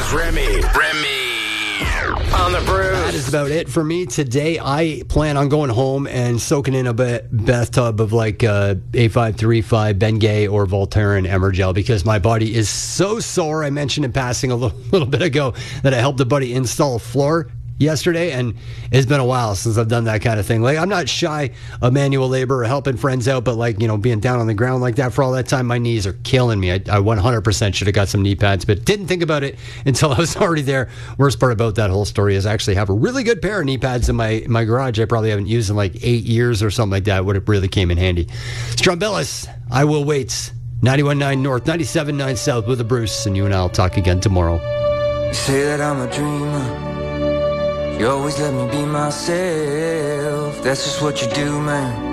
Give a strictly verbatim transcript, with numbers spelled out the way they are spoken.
is Remy. Remy on the Brews. That is about it for me today. I plan on going home and soaking in a bit bathtub of like uh, A five thirty-five, Bengay, or Voltaren Emergel because my body is so sore. I mentioned in passing a little, little bit ago that I helped a buddy install a floor yesterday, and it's been a while since I've done that kind of thing. Like, I'm not shy of manual labor or helping friends out, but like, you know, being down on the ground like that for all that time, my knees are killing me. I, I one hundred percent should have got some knee pads, but didn't think about it until I was already there. Worst part about that whole story is I actually have a really good pair of knee pads in my in my garage. I probably haven't used in like eight years or something like that. Would have really came in handy. Strumbillis, I will wait. ninety-one point nine North, ninety-seven point nine South with the Bruce, and you and I'll talk again tomorrow. You say that I'm a dreamer. You always let me be myself. That's just what you do, man.